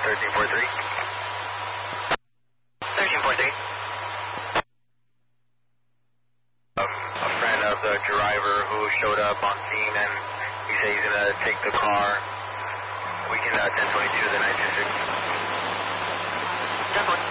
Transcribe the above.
1343. 1343. A friend of the driver who showed up on scene, and he said he's going to take the car. We can 1022 to the 926. 1022.